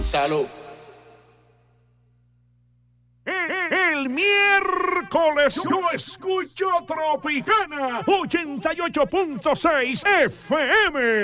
Salud. El miércoles yo escucho Tropicana 88.6 FM.